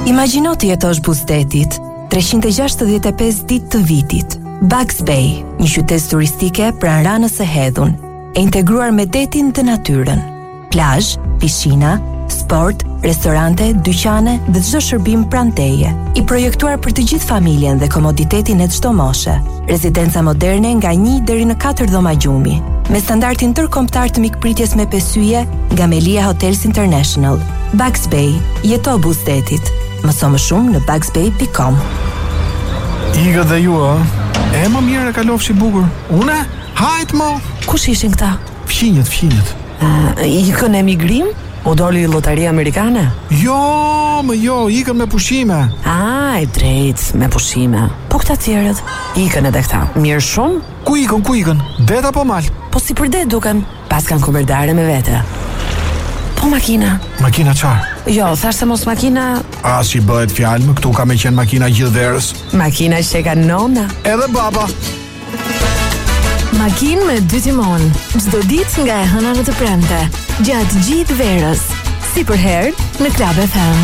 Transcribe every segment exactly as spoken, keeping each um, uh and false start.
Imagjino të jetosh buzdetit, treqind e gjashtëdhjetë e pesë ditë të vitit. Bugs Bay, një qytet turistike pranë Ranës së Hedhun, e integruar me detin dhe natyrën. Plazh, piscina, sport, restorante, dyqane dhe çdo shërbim pranë teje. I projektuar për të gjithë familjen dhe komoditetin e çdo moshe. Rezidenca moderne nga një deri në katër dhoma gjumi, me standardin tërkombëtar të mikpritjes me pesyje nga Melia Hotels International. Bugs Bay, jeto buzdetit. Mëso më shumë në bugs bay dot com. Iga dhe ju, a? E më mirë e kalofshi bukur. Une? Hajt mo! Kush ishin këta? Fqinjët, fqinjët. Uh, ikën emigrim? O doli lotaria amerikane? Jo, më jo, ikën me pushime. A, e drejt, me pushime. Po këta tjerët? Ikën edhe këta. Mirë shumë? Ku ikën, ku ikën? Det apo mal? Po si për det duken, pas kanë komberdare me vete. Po makina. Makina qarë? Jo, thash se mos makina... A, si bëhet fjalë, më këtu ka me qenë makina gjithë verës. Makina që ka nona. Edhe baba. Makinë me dy timon, çdo ditë nga e hëna në të premte, gjatë gjithë verës, si për herë në Club F M.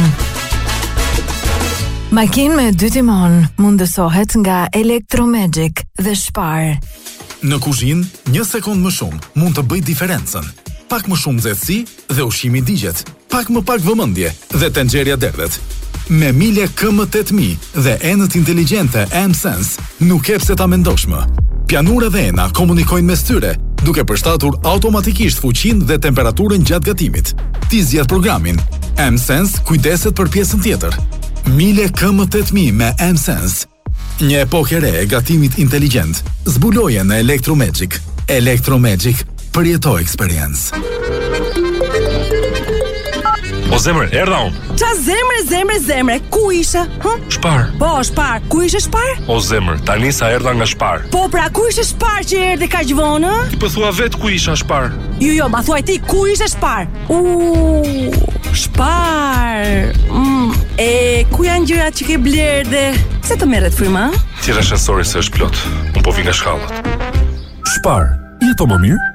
Makinë me dy timon mundësohet nga Electromagic dhe Spar. Në kuzhinë, një sekond më shumë mund të bëj diferencën. Pak më shumë nxehtësi dhe ushqimi digjet, pak më pak vëmendje dhe tenxheria derdhet. Me Miele K M opt mijë dhe enët inteligjente M-Sense nuk e pse ta mendosh më. Pianura dhe ena komunikojnë mes tyre, duke përshtatur automatikisht fuqinë dhe temperaturën gjatë gatimit. Ti zgjedh programin. M-Sense kujdeset për pjesën tjetër. Miele K M opt mijë me M-Sense. Një epokë e re e gatimit inteligjent. Zbuloje në Electromagic. Electromagic, përjeto experience. O zemre, erdha unë. Qa zemre, zemre, zemre, ku ishe? Hë? Shpar. Po, Shpar, ku ishe Shpar? O zemre, tani sa erdha nga Shpar. Po, pra, ku ishe Shpar që erdhe ka gjvonë? Ti po thua vetë ku isha Shpar. Jo, jo, ma thuaj ti, ku ishe Shpar? Uuu, Shpar. Mm, e, ku janë gjërat që ke blerë dhe... Se të merret fryma? Tira shësori se është plot. Unë po vi nga shkallët. Shpar, jeto më mirë.